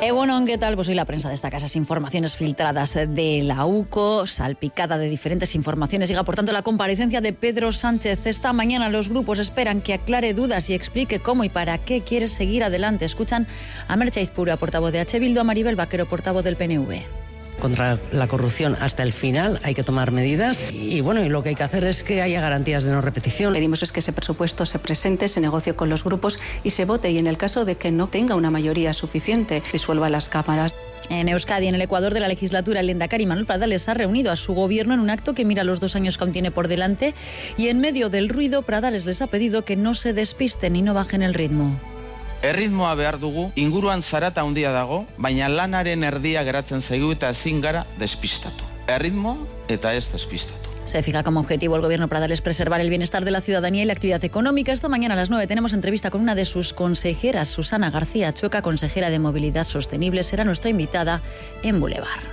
Egunon, ¿qué tal? Pues hoy la prensa destaca esas informaciones filtradas de la UCO, salpicada de diferentes informaciones. Llega, por tanto, la comparecencia de Pedro Sánchez. Esta mañana los grupos esperan que aclare dudas y explique cómo y para qué quiere seguir adelante. Escuchan a Merche Aizpurua, portavoz de H. Bildu, a Maribel Vaquero, portavoz del PNV. Contra la corrupción hasta el final hay que tomar medidas y lo que hay que hacer es que haya garantías de no repetición. Pedimos es que ese presupuesto se presente, se negocie con los grupos y se vote, y en el caso de que no tenga una mayoría suficiente, disuelva las cámaras. En Euskadi, en el Ecuador de la legislatura, el lehendakari Manuel Pradales ha reunido a su gobierno en un acto que mira los 2 años que aún tiene por delante, y en medio del ruido Pradales les ha pedido que no se despisten y no bajen el ritmo. Erritmoa behar dugu, inguruan zarata handia dago, baina lanaren erdia geratzen zaigu eta ezin gara despistatu. Erritmoa eta ez despistatu. Se fija como objetivo el gobierno Pradales preservar el bienestar de la ciudadanía y la actividad económica. Esta mañana a las 9 tenemos entrevista con una de sus consejeras, Susana García Chueca, consejera de Movilidad Sostenible. Será nuestra invitada en Boulevard.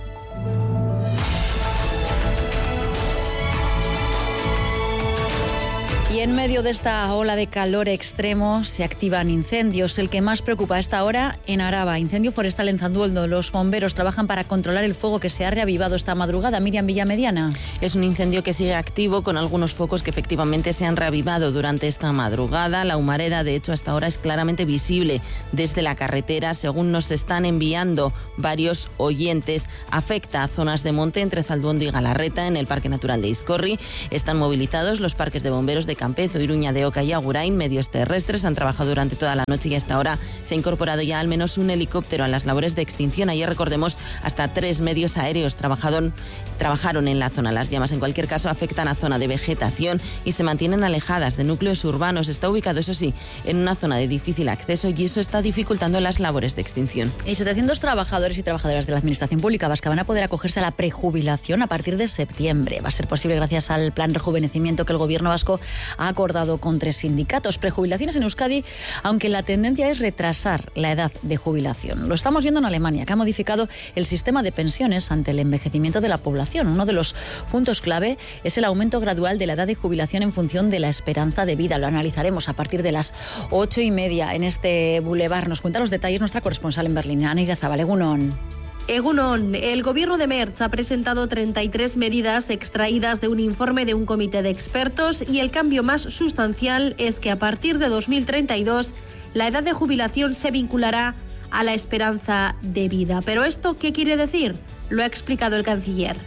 Y en medio de esta ola de calor extremo se activan incendios. El que más preocupa a esta hora en Araba. Incendio forestal en Zanduoldo. Los bomberos trabajan para controlar el fuego que se ha reavivado esta madrugada. Miriam Villamediana. Es un incendio que sigue activo, con algunos focos que efectivamente se han reavivado durante esta madrugada. La humareda, de hecho, hasta ahora es claramente visible desde la carretera. Según nos están enviando varios oyentes, afecta a zonas de monte entre Zalduondo y Galarreta, en el Parque Natural de Izcorri. Están movilizados los parques de bomberos de Campezo, Iruña de Oca y Agurain. Medios terrestres han trabajado durante toda la noche y hasta ahora se ha incorporado ya al menos un helicóptero a las labores de extinción. Ayer, recordemos, hasta 3 medios aéreos trabajaron en la zona. Las llamas, en cualquier caso, afectan a zona de vegetación y se mantienen alejadas de núcleos urbanos. Está ubicado, eso sí, en una zona de difícil acceso, y eso está dificultando las labores de extinción. Y 700 trabajadores y trabajadoras de la Administración Pública vasca van a poder acogerse a la prejubilación a partir de septiembre. Va a ser posible gracias al plan rejuvenecimiento que el Gobierno vasco ha acordado con 3 sindicatos. Prejubilaciones en Euskadi, aunque la tendencia es retrasar la edad de jubilación. Lo estamos viendo en Alemania, que ha modificado el sistema de pensiones ante el envejecimiento de la población. Uno de los puntos clave es el aumento gradual de la edad de jubilación en función de la esperanza de vida. Lo analizaremos a partir de las 8:30 en este Boulevard. Nos cuenta los detalles nuestra corresponsal en Berlín, Ana Irazabal. Egunon, el gobierno de Merz ha presentado 33 medidas extraídas de un informe de un comité de expertos, y el cambio más sustancial es que a partir de 2032 la edad de jubilación se vinculará a la esperanza de vida. ¿Pero esto qué quiere decir? Lo ha explicado el canciller.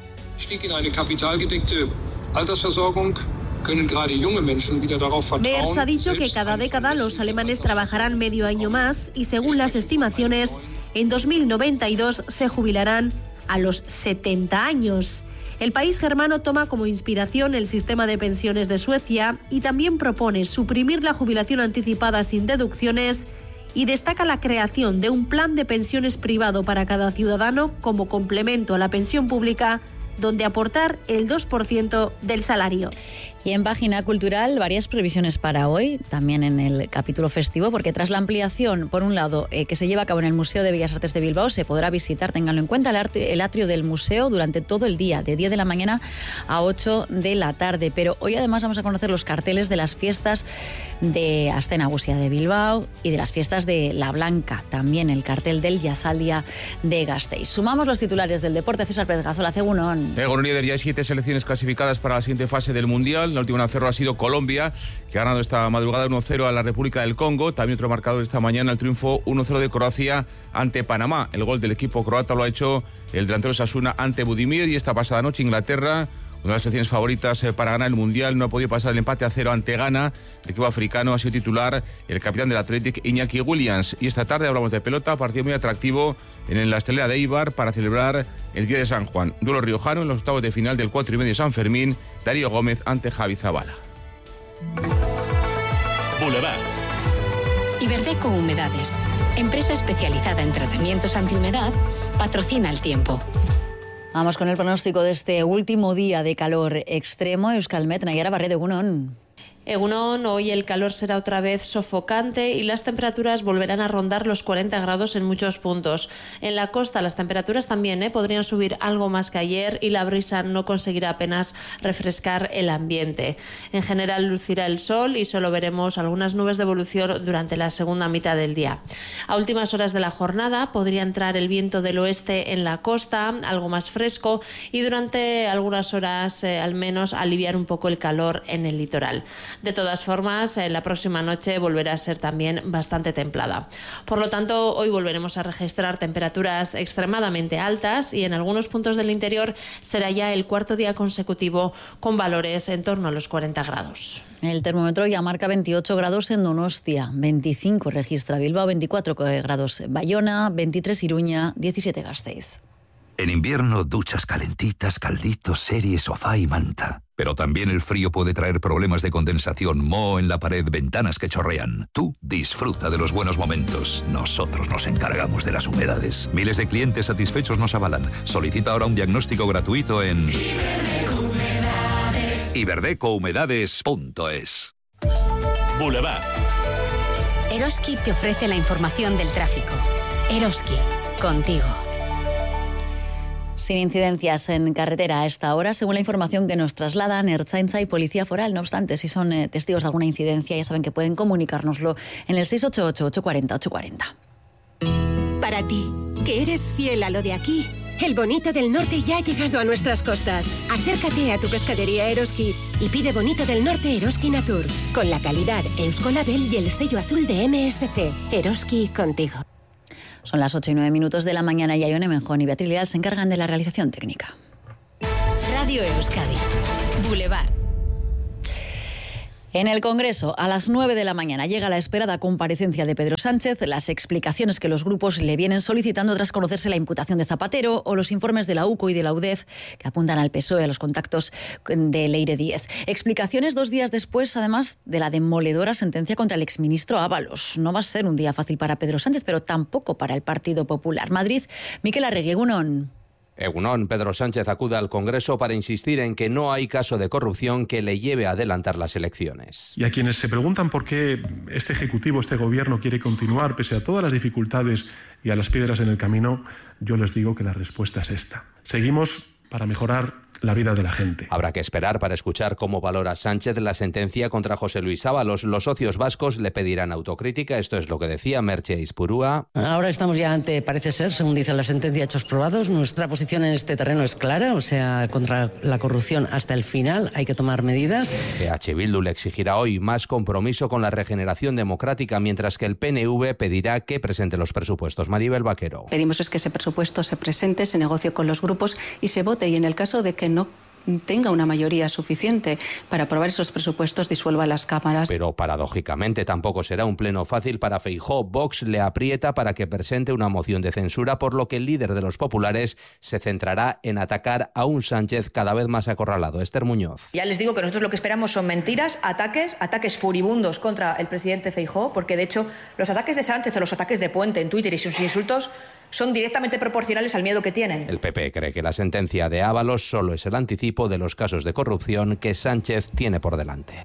Merz ha dicho que cada década los alemanes trabajarán medio año más y, según las estimaciones, en 2092 se jubilarán a los 70 años. El país germano toma como inspiración el sistema de pensiones de Suecia y también propone suprimir la jubilación anticipada sin deducciones, y destaca la creación de un plan de pensiones privado para cada ciudadano como complemento a la pensión pública, donde aportar el 2% del salario. Y en página cultural, varias previsiones para hoy, también en el capítulo festivo, porque tras la ampliación, por un lado, que se lleva a cabo en el Museo de Bellas Artes de Bilbao, se podrá visitar, ténganlo en cuenta, el atrio del museo durante todo el día, de 10 de la mañana a 8 de la tarde. Pero hoy además vamos a conocer los carteles de las fiestas de Aste Nagusia de Bilbao y de las fiestas de La Blanca, también el cartel del Jazaldia de Gasteiz. Sumamos los titulares del deporte. César Pérez Gazola, Egunon. Egunon, líder, ya hay 7 selecciones clasificadas para la siguiente fase del Mundial. La última en hacerlo ha sido Colombia, que ha ganado esta madrugada 1-0 a la República del Congo. También otro marcador esta mañana, el triunfo 1-0 de Croacia ante Panamá. El gol del equipo croata lo ha hecho el delantero Sasuna ante Budimir. Y esta pasada noche Inglaterra, una de las selecciones favoritas para ganar el Mundial, no ha podido pasar el empate a 0 ante Ghana. El equipo africano ha sido titular el capitán del Athletic, Iñaki Williams. Y esta tarde hablamos de pelota, partido muy atractivo en la estelera de Eibar para celebrar el Día de San Juan. Duelo riojano en los octavos de final del 4:30 de San Fermín. Darío Gómez ante Javi Zabala. Boulevard. Iberdeco Humedades, empresa especializada en tratamientos antihumedad, patrocina el tiempo. Vamos con el pronóstico de este último día de calor extremo. Euskalmet, Nayara Barredo, Egunon. Egunon, hoy el calor será otra vez sofocante y las temperaturas volverán a rondar los 40 grados en muchos puntos. En la costa las temperaturas también podrían subir algo más que ayer y la brisa no conseguirá apenas refrescar el ambiente. En general lucirá el sol y solo veremos algunas nubes de evolución durante la segunda mitad del día. A últimas horas de la jornada podría entrar el viento del oeste en la costa, algo más fresco, y durante algunas horas al menos aliviar un poco el calor en el litoral. De todas formas, la próxima noche volverá a ser también bastante templada. Por lo tanto, hoy volveremos a registrar temperaturas extremadamente altas y en algunos puntos del interior será ya el cuarto día consecutivo con valores en torno a los 40 grados. El termómetro ya marca 28 grados en Donostia, 25 registra Bilbao, 24 grados Bayona, 23 Iruña, 17 Gasteiz. En invierno, duchas calentitas, calditos, serie, sofá y manta. Pero también el frío puede traer problemas de condensación, moho en la pared, ventanas que chorrean. Tú disfruta de los buenos momentos. Nosotros nos encargamos de las humedades. Miles de clientes satisfechos nos avalan. Solicita ahora un diagnóstico gratuito en iberdecohumedades.es. Boulevard. Eroski te ofrece la información del tráfico. Eroski, contigo. Sin incidencias en carretera a esta hora, según la información que nos trasladan Ertzaintza y Policía Foral. No obstante, si son testigos de alguna incidencia, ya saben que pueden comunicárnoslo en el 688-840-840. Para ti, que eres fiel a lo de aquí, el bonito del norte ya ha llegado a nuestras costas. Acércate a tu pescadería Eroski y pide bonito del norte Eroski Natur, con la calidad Euskolabel y el sello azul de MSC. Eroski contigo. Son las 8 y 9 minutos de la mañana y Ione Menjón y Beatriz Leal se encargan de la realización técnica. Radio Euskadi. Boulevard. En el Congreso, a las 9 de la mañana, llega la esperada comparecencia de Pedro Sánchez, las explicaciones que los grupos le vienen solicitando tras conocerse la imputación de Zapatero o los informes de la UCO y de la UDEF que apuntan al PSOE a los contactos de Leire Díez. Explicaciones 2 días después, además, de la demoledora sentencia contra el exministro Ábalos. No va a ser un día fácil para Pedro Sánchez, pero tampoco para el Partido Popular. Madrid, Miquel Arregui, Egunon. Egunon, Pedro Sánchez acude al Congreso para insistir en que no hay caso de corrupción que le lleve a adelantar las elecciones. Y a quienes se preguntan por qué este Ejecutivo, este Gobierno quiere continuar pese a todas las dificultades y a las piedras en el camino, yo les digo que la respuesta es esta. Seguimos para mejorar la vida de la gente. Habrá que esperar para escuchar cómo valora Sánchez la sentencia contra José Luis Ábalos. Los socios vascos le pedirán autocrítica. Esto es lo que decía Merche Ispurúa. Ahora estamos ya ante, parece ser, según dice la sentencia, hechos probados. Nuestra posición en este terreno es clara, o sea, contra la corrupción hasta el final hay que tomar medidas. EH Bildu le exigirá hoy más compromiso con la regeneración democrática, mientras que el PNV pedirá que presente los presupuestos. Maribel Vaquero. Pedimos es que ese presupuesto se presente, se negocie con los grupos y se vote, y en el caso de que no tenga una mayoría suficiente para aprobar esos presupuestos, disuelva las cámaras. Pero paradójicamente tampoco será un pleno fácil para Feijóo. Vox le aprieta para que presente una moción de censura, por lo que el líder de los populares se centrará en atacar a un Sánchez cada vez más acorralado. Esther Muñoz. Ya les digo que nosotros lo que esperamos son mentiras, ataques furibundos contra el presidente Feijóo, porque de hecho los ataques de Sánchez o los ataques de Puente en Twitter y sus insultos son directamente proporcionales al miedo que tienen. El PP cree que la sentencia de Ábalos solo es el anticipo de los casos de corrupción que Sánchez tiene por delante.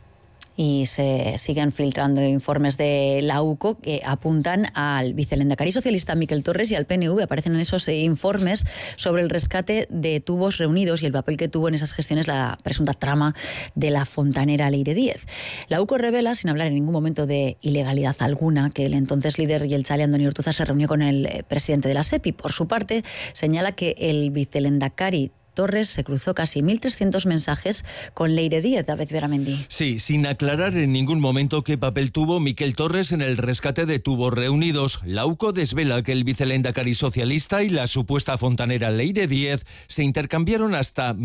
Y se siguen filtrando informes de la UCO que apuntan al vicelehendakari socialista Miquel Torres y al PNV. Aparecen en esos informes sobre el rescate de tubos reunidos y el papel que tuvo en esas gestiones la presunta trama de la fontanera Leire Díez. La UCO revela, sin hablar en ningún momento de ilegalidad alguna, que el entonces líder Jeltzale Andoni Ortuzar se reunió con el presidente de la SEPI. Por su parte, señala que el vicelehendakari Torres se cruzó casi 1.300 mensajes con Leire Díez. David Beramendi. Sí, sin aclarar en ningún momento qué papel tuvo Miquel Torres en el rescate de tubos reunidos. La UCO desvela que el vicelehendakari socialista y la supuesta fontanera Leire Díez se intercambiaron hasta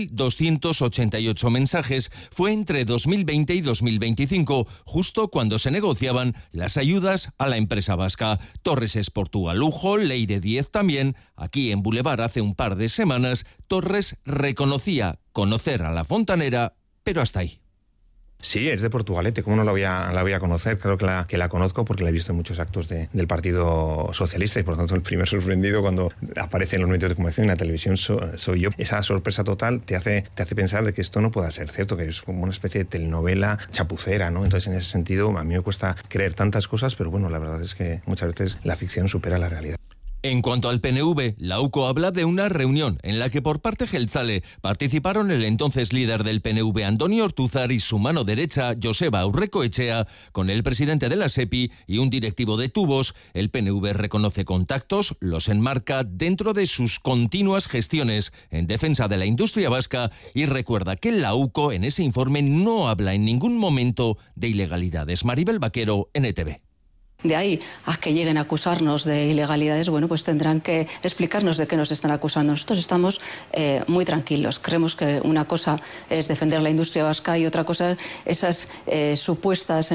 1.288 mensajes. Fue entre 2020 y 2025, justo cuando se negociaban las ayudas a la empresa vasca. Torres exportó a lujo, Leire Díez también. Aquí en Boulevard hace un par de semanas, Torres reconocía conocer a la fontanera, pero hasta ahí. Sí, es de Portugalete, ¿cómo no la voy a conocer? Claro que la conozco porque la he visto en muchos actos del Partido Socialista y por lo tanto el primer sorprendido cuando aparece en los medios de comunicación, en la televisión, soy yo. Esa sorpresa total te hace pensar de que esto no pueda ser cierto, que es como una especie de telenovela chapucera, ¿no? Entonces en ese sentido a mí me cuesta creer tantas cosas, pero bueno, la verdad es que muchas veces la ficción supera la realidad. En cuanto al PNV, la UCO habla de una reunión en la que por parte Jeltzale participaron el entonces líder del PNV Antonio Ortúzar y su mano derecha Joseba Aurrekoetxea con el presidente de la SEPI y un directivo de Tubos. El PNV reconoce contactos, los enmarca dentro de sus continuas gestiones en defensa de la industria vasca y recuerda que la UCO en ese informe no habla en ningún momento de ilegalidades. Maribel Vaquero, NTV. De ahí a que lleguen a acusarnos de ilegalidades, bueno, pues tendrán que explicarnos de qué nos están acusando. Nosotros estamos muy tranquilos. Creemos que una cosa es defender la industria vasca y otra cosa esas supuestas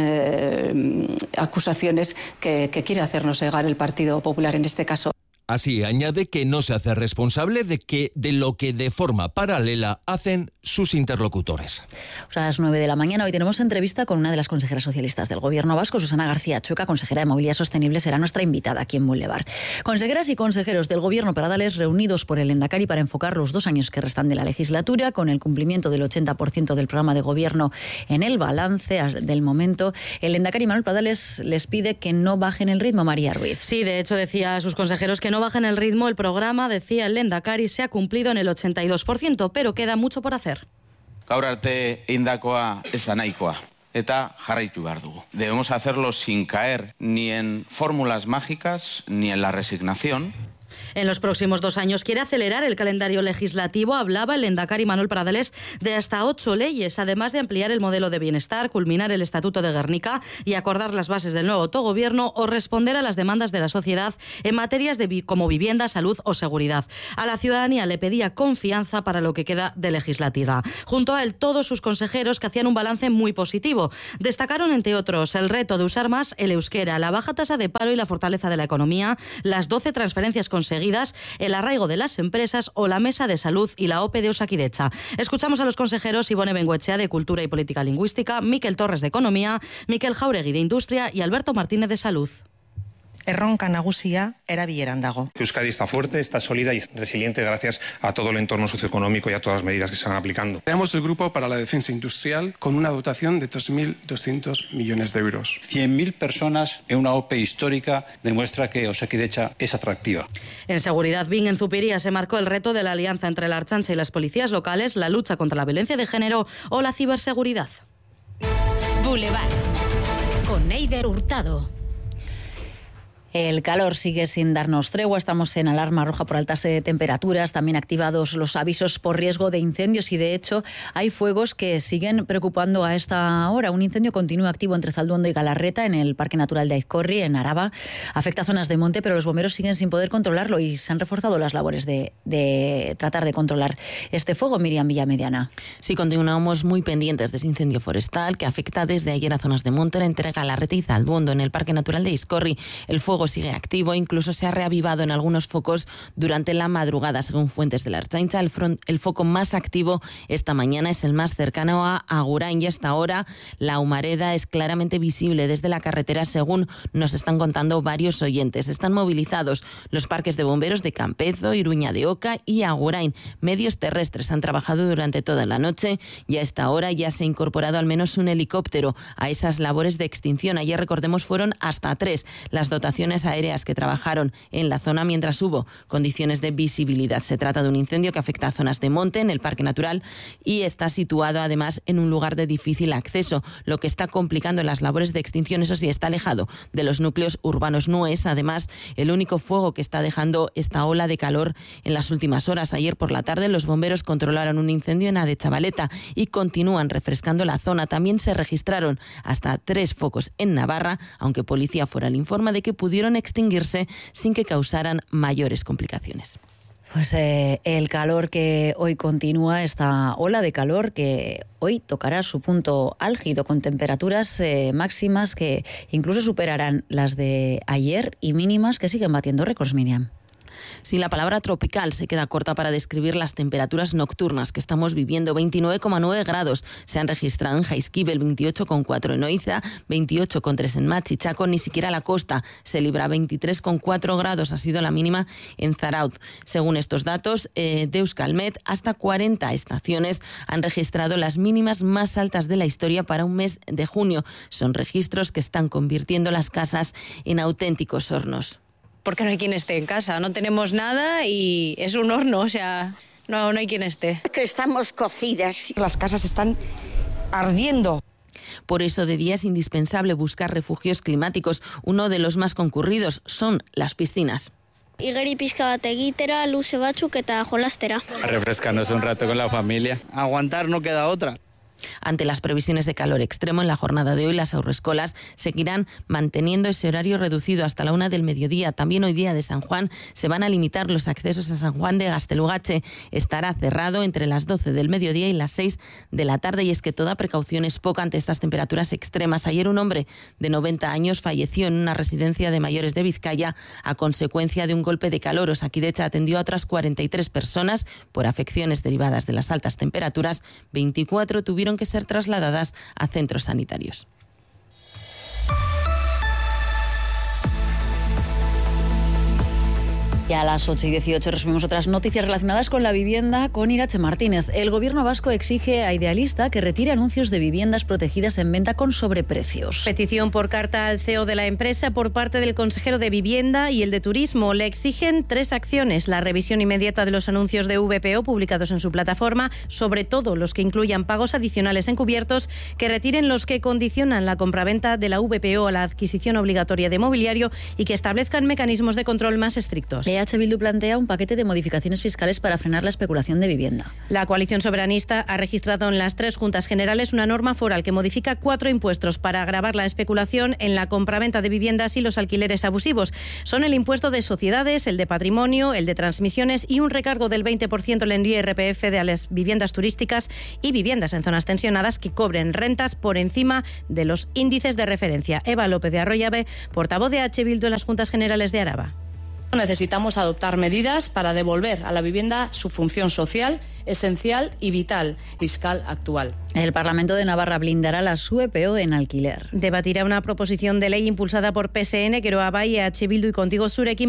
acusaciones que quiere hacernos llegar el Partido Popular en este caso. Así añade que no se hace responsable de lo que de forma paralela hacen sus interlocutores. O sea, a las 9 de la mañana hoy tenemos entrevista con una de las consejeras socialistas del Gobierno vasco, Susana García Chueca, consejera de Movilidad Sostenible, será nuestra invitada aquí en Boulevard. Consejeras y consejeros del Gobierno Pradales reunidos por el Lehendakari para enfocar los 2 años que restan de la legislatura, con el cumplimiento del 80% del programa de Gobierno en el balance del momento. El Lehendakari Manuel Pradales les pide que no bajen el ritmo, María Ruiz. Sí, de hecho decía a sus consejeros que no bajen el ritmo. El programa, decía el Lehendakari, se ha cumplido en el 82%, pero queda mucho por hacer. Gaur arte indakoa ez da nahikoa, eta jarraitu behar dugu. Debemos hacerlo sin caer ni en fórmulas mágicas ni en la resignación. En los próximos 2 años quiere acelerar el calendario legislativo. Hablaba el Lehendakari Manuel Pradales de hasta 8 leyes, además de ampliar el modelo de bienestar, culminar el Estatuto de Gernika y acordar las bases del nuevo autogobierno o responder a las demandas de la sociedad en materias como vivienda, salud o seguridad. A la ciudadanía le pedía confianza para lo que queda de legislatura. Junto a él, todos sus consejeros que hacían un balance muy positivo. Destacaron, entre otros, el reto de usar más el euskera, la baja tasa de paro y la fortaleza de la economía, las 12 transferencias conseguidas, el arraigo de las empresas o la Mesa de Salud y la OPE de Osakidetza. Escuchamos a los consejeros Ibone Bengoechea de Cultura y Política Lingüística, Miquel Torres de Economía, Miquel Jauregui de Industria y Alberto Martínez de Salud. Erronka nagusia erabileran dago. Euskadi está fuerte, está sólida y resiliente gracias a todo el entorno socioeconómico y a todas las medidas que se están aplicando. Creamos el Grupo para la Defensa Industrial con una dotación de 2.200 millones de euros. 100.000 personas en una OPE histórica demuestra que Osakidetza es atractiva. En seguridad, BIN en Zupiría se marcó el reto de la alianza entre la Ertzaintza y las policías locales, la lucha contra la violencia de género o la ciberseguridad. Boulevard con Neider Hurtado. El calor sigue sin darnos tregua, estamos en alarma roja por altas temperaturas, también activados los avisos por riesgo de incendios y de hecho hay fuegos que siguen preocupando a esta hora. Un incendio continúa activo entre Zalduondo y Galarreta en el Parque Natural de Aizkorri, en Araba. Afecta a zonas de monte, pero los bomberos siguen sin poder controlarlo y se han reforzado las labores de tratar de controlar este fuego. Miriam Villamediana. Sí, continuamos muy pendientes de ese incendio forestal que afecta desde ayer a zonas de monte entre Galarreta y Zalduondo en el Parque Natural de Aizkorri. El fuego sigue activo, incluso se ha reavivado en algunos focos durante la madrugada, según fuentes de la Ertzaintza. El foco más activo esta mañana es el más cercano a Agurain y hasta ahora la humareda es claramente visible desde la carretera, según nos están contando varios oyentes. Están movilizados los parques de bomberos de Campezo, Iruña de Oca y Agurain. Medios terrestres han trabajado durante toda la noche y a esta hora ya se ha incorporado al menos un helicóptero a esas labores de extinción. Ayer, recordemos, fueron hasta 3 las dotaciones aéreas que trabajaron en la zona mientras hubo condiciones de visibilidad. Se trata de un incendio que afecta a zonas de monte en el Parque Natural y está situado además en un lugar de difícil acceso, lo que está complicando las labores de extinción. Eso sí, está alejado de los núcleos urbanos. No es además el único fuego que está dejando esta ola de calor en las últimas horas. Ayer por la tarde los bomberos controlaron un incendio en Arechavaleta y continúan refrescando la zona. También se registraron hasta 3 focos en Navarra, aunque Policía Foral informa de que pudieron extinguirse sin que causaran mayores complicaciones. Pues el calor que hoy continúa, esta ola de calor que hoy tocará su punto álgido con temperaturas máximas que incluso superarán las de ayer y mínimas que siguen batiendo récords, Miriam. Si la palabra tropical se queda corta para describir las temperaturas nocturnas que estamos viviendo, 29,9 grados se han registrado en Jaizkibel, 28,4 en Oiza, 28,3 en Machi, Chaco, ni siquiera la costa se libra, 23,4 grados ha sido la mínima en Zarautz. Según estos datos de Euskalmet, hasta 40 estaciones han registrado las mínimas más altas de la historia para un mes de junio. Son registros que están convirtiendo las casas en auténticos hornos. Porque no hay quien esté en casa, no tenemos nada y es un horno, o sea, no hay quien esté. Que estamos cocidas. Las casas están ardiendo. Por eso de día es indispensable buscar refugios climáticos. Uno de los más concurridos son las piscinas. Igeri pixka bat egitera, luze batzuk eta jolastera. A refrescarnos un rato con la familia. Aguantar, no queda otra. Ante las previsiones de calor extremo en la jornada de hoy, las haurreskolas seguirán manteniendo ese horario reducido hasta la 1 del mediodía. También hoy día de San Juan se van a limitar los accesos a San Juan de Gaztelugatxe. Estará cerrado entre las 12 del mediodía y las 6 de la tarde. Y es que toda precaución es poca ante estas temperaturas extremas. Ayer un hombre de 90 años falleció en una residencia de mayores de Vizcaya a consecuencia de un golpe de calor. Osakidetza atendió a otras 43 personas por afecciones derivadas de las altas temperaturas. 24 tuvieron que ser trasladadas a centros sanitarios. Y a las 8:18 resumimos otras noticias relacionadas con la vivienda con Irache Martínez. El gobierno vasco exige a Idealista que retire anuncios de viviendas protegidas en venta con sobreprecios. Petición por carta al CEO de la empresa por parte del consejero de Vivienda y el de Turismo. Le exigen 3 acciones: la revisión inmediata de los anuncios de VPO publicados en su plataforma, sobre todo los que incluyan pagos adicionales encubiertos, que retiren los que condicionan la compraventa de la VPO a la adquisición obligatoria de mobiliario y que establezcan mecanismos de control más estrictos. EH Bildu plantea un paquete de modificaciones fiscales para frenar la especulación de vivienda. La coalición soberanista ha registrado en las 3 juntas generales una norma foral que modifica 4 impuestos para agravar la especulación en la compraventa de viviendas y los alquileres abusivos. Son el impuesto de sociedades, el de patrimonio, el de transmisiones y un recargo del 20% en el IRPF de las viviendas turísticas y viviendas en zonas tensionadas que cobren rentas por encima de los índices de referencia. Eva López de Arroyabe, portavoz de EH Bildu en las juntas generales de Araba. Necesitamos adoptar medidas para devolver a la vivienda su función social, esencial y vital, fiscal actual. El Parlamento de Navarra blindará la VPO en alquiler. Debatirá una proposición de ley impulsada por PSN, Geroa Bai, EH Bildu y Contigo Zurekin